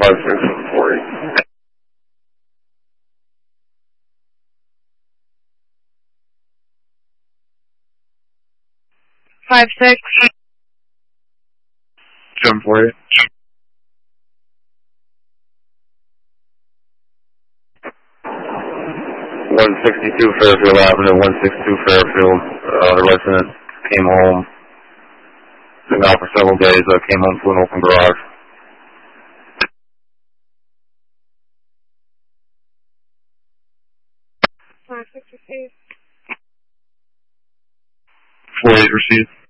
5640. 56. 748. 162 Fairfield Avenue, 162 Fairfield. The resident came home. Been out for several days. Came home to an open garage. 562. 48 received.